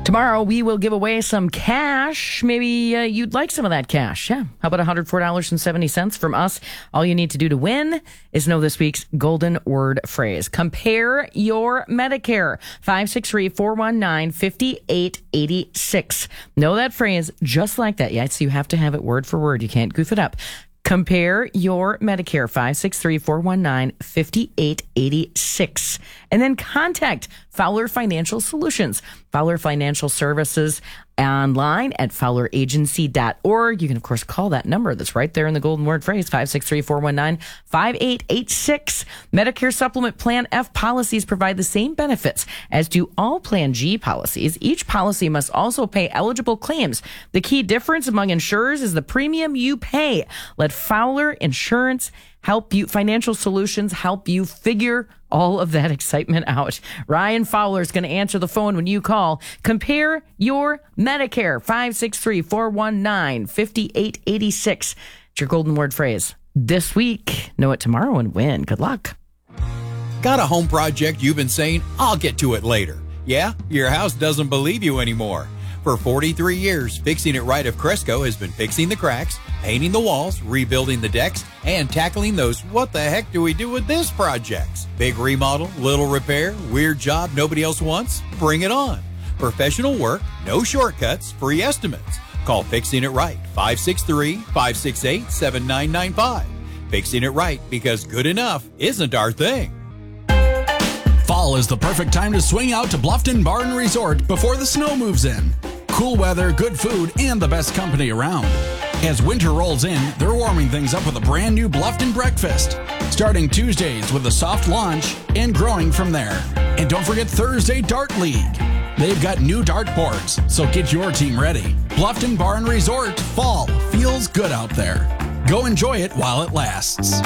Tomorrow, we will give away some cash. Maybe you'd like some of that cash. Yeah. How about $104.70 from us? All you need to do to win is know this week's golden word phrase. Compare your Medicare. 563-419-5886. Know that phrase just like that. Yeah, so you have to have it word for word. You can't goof it up. Compare your Medicare, 563-419-5886. And then contact Fowler Financial Solutions. Fowler Financial Services online at fowleragency.org. You can, of course, call that number that's right there in the golden word phrase, 563-419-5886. Medicare Supplement Plan F policies provide the same benefits as do all Plan G policies. Each policy must also pay eligible claims. The key difference among insurers is the premium you pay. Let Fowler Insurance help you, Financial Solutions help you figure all of that excitement out. Ryan Fowler is going to answer the phone when you call. Compare your Medicare, 563-419-5886. It's your golden word phrase this week. Know it tomorrow and win. Good luck. Got a home project you've been saying, I'll get to it later. Yeah, your house doesn't believe you anymore. For 43 years, Fixing It Right of Cresco has been fixing the cracks, painting the walls, rebuilding the decks, and tackling those what the heck do we do with this projects. Big remodel, little repair, weird job nobody else wants? Bring it on. Professional work, no shortcuts, free estimates. Call Fixing It Right, 563-568-7995. Fixing It Right, because good enough isn't our thing. Fall is the perfect time to swing out to Bluffton Bar and Resort before the snow moves in. Cool weather, good food, and the best company around. As winter rolls in, they're warming things up with a brand new Bluffton breakfast. Starting Tuesdays with a soft launch and growing from there. And don't forget Thursday Dart League. They've got new dartboards, so get your team ready. Bluffton Bar and Resort, fall feels good out there. Go enjoy it while it lasts.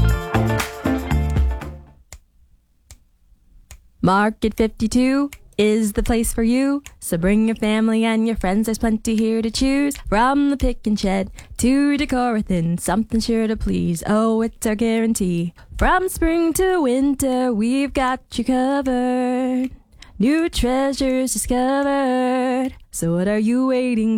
Market 52 is the place for you. So bring your family and your friends. There's plenty here to choose. From the pick and shed to Decorathin, something sure to please. Oh, it's our guarantee. From spring to winter, we've got you covered. New treasures discovered. So what are you waiting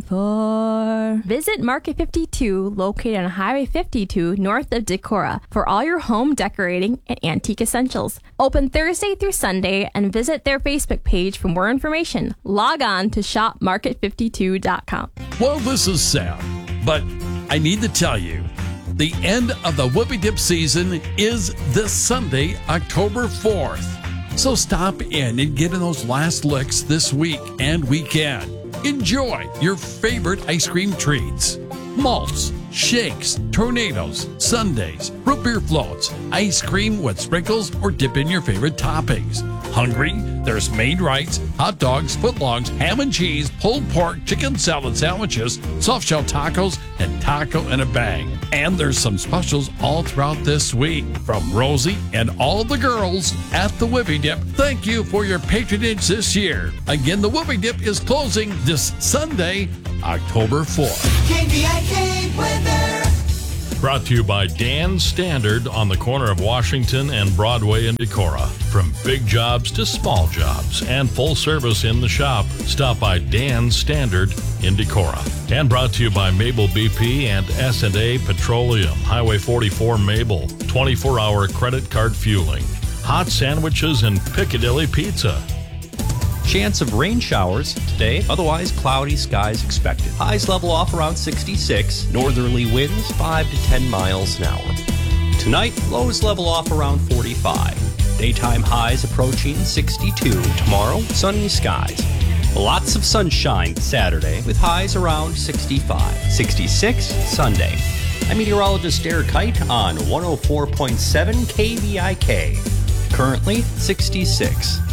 for? Visit Market 52, located on Highway 52, north of Decorah, for all your home decorating and antique essentials. Open Thursday through Sunday, and visit their Facebook page for more information. Log on to shopmarket52.com. Well, this is sad, but I need to tell you, the end of the Whoopie Dip season is this Sunday, October 4th. So stop in and get in those last licks this week and weekend. Enjoy your favorite ice cream treats. Malts, shakes, tornadoes, sundaes, root beer floats, ice cream with sprinkles, or dip in your favorite toppings. Hungry? There's Maid Rights, hot dogs, footlongs, ham and cheese, pulled pork, chicken salad sandwiches, soft shell tacos, and taco in a bag. And there's some specials all throughout this week from Rosie and all the girls at the Whoopie Dip. Thank you for your patronage this year. Again, the Whoopie Dip is closing this Sunday, October 4th. KVIK weather. Brought to you by Dan Standard on the corner of Washington and Broadway in Decorah. From big jobs to small jobs and full service in the shop, stop by Dan Standard in Decorah. And brought to you by Mabel BP and S&A Petroleum, Highway 44 Mabel, 24-hour credit card fueling, hot sandwiches and Piccadilly Pizza. Chance of rain showers today, otherwise cloudy skies expected. Highs level off around 66, northerly winds 5 to 10 miles an hour. Tonight, lows level off around 45. Daytime highs approaching 62. Tomorrow, sunny skies. Lots of sunshine Saturday with highs around 65. 66 Sunday. I'm meteorologist Derek Kite on 104.7 KVIK. Currently 66.